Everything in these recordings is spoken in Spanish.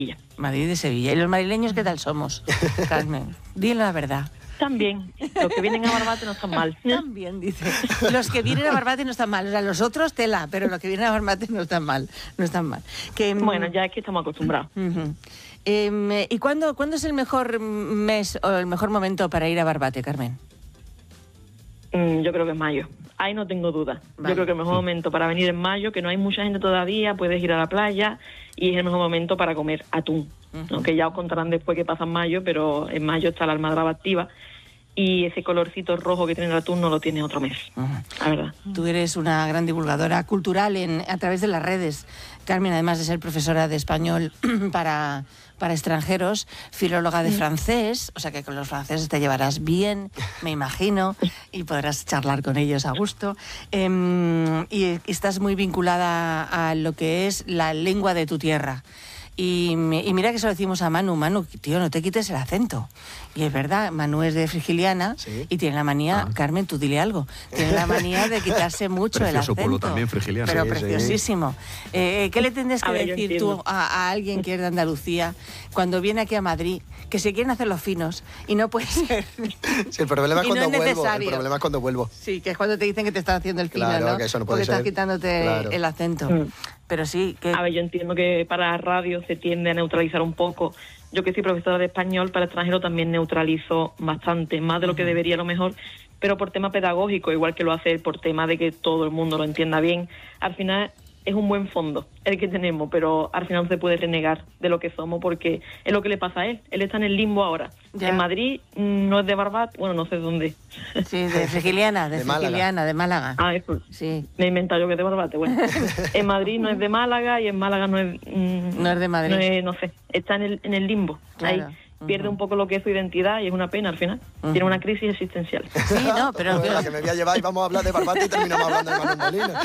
Madrid y de Sevilla. ¿Y los madrileños qué tal somos, Carmen? Dile la verdad. También, los que vienen a Barbate no están mal. También, dice. Los que vienen a Barbate no están mal. O sea, los otros tela, pero los que vienen a Barbate no están mal. No están mal. Bueno, ya es que estamos acostumbrados. ¿Y cuándo es el mejor mes o el mejor momento para ir a Barbate, Carmen? Yo creo que es mayo. Ahí no tengo duda. Vale. Yo creo que el mejor momento para venir es mayo, que no hay mucha gente todavía, puedes ir a la playa y es el mejor momento para comer atún. Aunque ya os contarán después que pasa en mayo, pero en mayo está la almadraba activa y ese colorcito rojo que tiene el atún no lo tiene otro mes, la verdad. Tú eres una gran divulgadora cultural a través de las redes, Carmen, además de ser profesora de español para extranjeros, filóloga de francés, o sea que con los franceses te llevarás bien, me imagino, y podrás charlar con ellos a gusto. Y estás muy vinculada a lo que es la lengua de tu tierra. Y mira que se lo decimos a Manu, tío, no te quites el acento. Y es verdad, Manu es de Frigiliana, ¿sí? Y tiene la manía, Carmen, tú dile algo, tiene la manía de quitarse mucho el acento. Pueblo también, Frigiliana. Pero sí, preciosísimo. ¿Qué le tendrías que decir tú a alguien que es de Andalucía cuando viene aquí a Madrid, que se quieren hacer los finos y no puede ser? Sí, el problema es cuando vuelvo. El problema es cuando vuelvo. Sí, que es cuando te dicen que te están haciendo el fino, claro, ¿no? Que eso no puede porque ser. estás quitándote el acento. Pero sí que... A ver, yo entiendo que para radio se tiende a neutralizar un poco. Yo que soy profesora de español, para extranjero también neutralizo bastante, más de lo que debería a lo mejor, pero por tema pedagógico, igual que lo hace él, por tema de que todo el mundo lo entienda bien. Al final es un buen fondo el que tenemos, pero al final no se puede renegar de lo que somos porque es lo que le pasa a él. Él está en el limbo ahora. Ya. En Madrid no es de Barbate, bueno, no sé dónde. Sí, de Frigiliana, de Málaga. Ah, eso. Sí. Me he inventado yo que es de Barbate, bueno. En Madrid no es de Málaga y en Málaga no es... no es de Madrid. No sé, está en el limbo. Claro. Ahí pierde un poco lo que es su identidad y es una pena al final. Tiene una crisis existencial. Sí, no, pero... La que me voy a llevar y vamos a hablar de Barbate y terminamos hablando de Manuel Molina.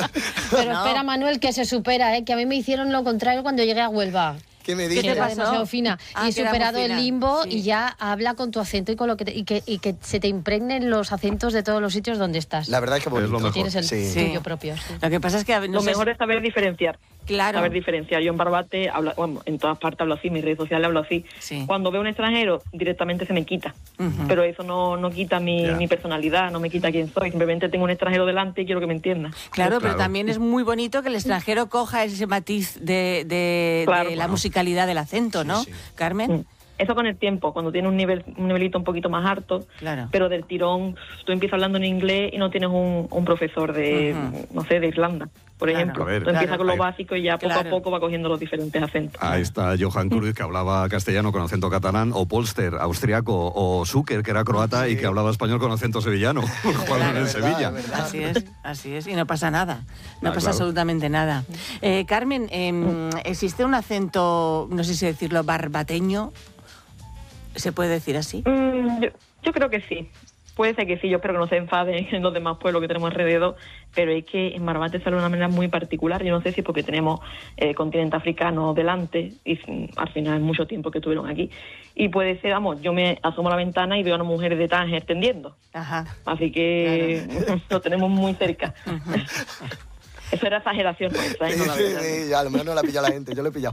Pero espera, Manuel, que se supera, que a mí me hicieron lo contrario cuando llegué a Huelva. ¿Qué me dices? Que era demasiado fina. Y he superado el limbo y ya habla con tu acento y con lo que y que se te impregnen los acentos de todos los sitios donde estás. La verdad es que es lo mejor. Tienes el tuyo propio. Sí. Lo que pasa es que... lo mejor es saber diferenciar. Claro. Saber diferenciar. Yo en Barbate, bueno, en todas partes hablo así, en mis redes sociales hablo así. Sí. Cuando veo un extranjero, directamente se me quita. Pero eso no quita mi personalidad, no me quita quién soy. Simplemente tengo un extranjero delante y quiero que me entienda. Claro, pero también es muy bonito que el extranjero coja ese matiz de la musicalidad del acento, ¿no, Carmen? Eso con el tiempo, cuando tienes un nivelito un poquito más alto, pero del tirón, tú empiezas hablando en inglés y no tienes un profesor de, no sé, de Irlanda, por ejemplo. Tú empiezas con lo básico y ya poco a poco va cogiendo los diferentes acentos. Ahí está Johan Cruyff, que hablaba castellano con acento catalán, o Polster, austriaco, o Zucker, que era croata y que hablaba español con acento sevillano, jugando en Sevilla. Así es, y no pasa nada, no pasa absolutamente nada. Carmen, ¿existe un acento, no sé si decirlo, barbateño? ¿Se puede decir así? Yo creo que sí. Puede ser que sí, yo espero que no se enfaden en los demás pueblos que tenemos alrededor, pero es que en Barbate sale de una manera muy particular. Yo no sé si es porque tenemos el continente africano delante y al final es mucho tiempo que estuvieron aquí. Y puede ser, vamos, yo me asomo a la ventana y veo a una mujer de Tánger tendiendo. Así que lo tenemos muy cerca. Eso era exageración nuestra, ¿no? Sí, a lo mejor no la ha pillado la gente, yo lo he pillado.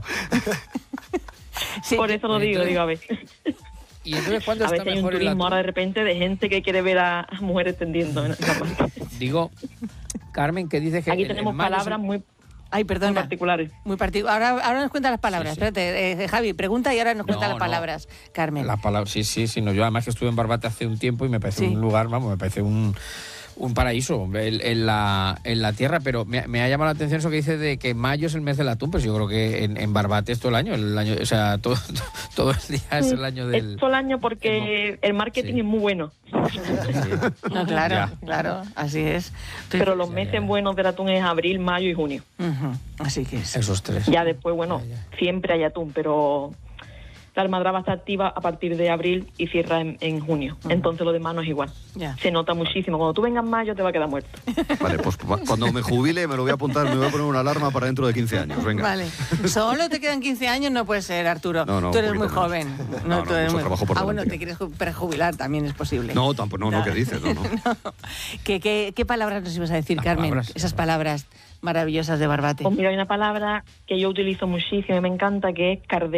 Por eso lo digo, a ver. ¿Y entonces cuándo está mejor el atún? A veces hay un turismo ahora de repente de gente que quiere ver a mujeres tendiendo. Digo, Carmen, que dices que... Aquí tenemos palabras muy... Ay, perdona. Muy particulares. Ahora nos cuenta las palabras. Sí. Espérate, Javi, pregunta y ahora nos cuenta las palabras. Carmen. Las palabras, sí. No, yo además que estuve en Barbate hace un tiempo y me parece un lugar, vamos, me parece un paraíso en la tierra, pero me ha llamado la atención eso que dice de que mayo es el mes del atún, pues yo creo que en Barbate es todo el año, o sea, todo el día es el año del... Es todo el año porque el marketing es muy bueno. No, claro, así es. Pero los meses buenos del atún es abril, mayo y junio. Así que es. Esos tres. Ya después, siempre hay atún, pero... La almadraba está activa a partir de abril y cierra en junio. Entonces lo demás no es igual. Se nota muchísimo. Cuando tú vengas en mayo te va a quedar muerto. Vale, pues cuando me jubile me lo voy a apuntar, me voy a poner una alarma para dentro de 15 años. Venga. Vale. Solo te quedan 15 años, no puede ser, Arturo. No, tú eres muy joven. Tú eres muy joven. Bueno, te quieres prejubilar, también es posible. No, tampoco, no, ¿qué dices? No. ¿Qué palabras nos ibas a decir, Carmen? Esas palabras maravillosas de Barbate? Pues mira, hay una palabra que yo utilizo muchísimo y me encanta, que es cardé.